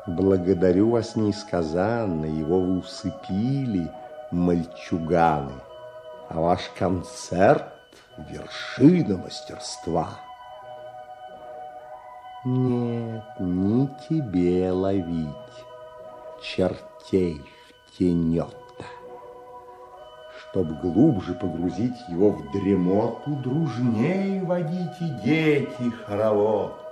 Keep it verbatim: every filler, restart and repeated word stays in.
Благодарю вас несказанно, его вы усыпили, мальчуганы, а ваш концерт — вершина мастерства. Нет, не тебе ловить чертей в тенета. Чтоб глубже погрузить его в дремоту, дружней водите, дети, хоровод.